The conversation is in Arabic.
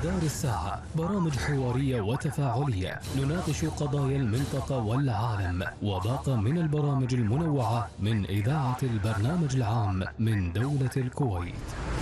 مدار الساعة برامج حوارية وتفاعلية نناقش قضايا المنطقة والعالم، وباقة من البرامج المنوعة من إذاعة البرنامج العام من دولة الكويت.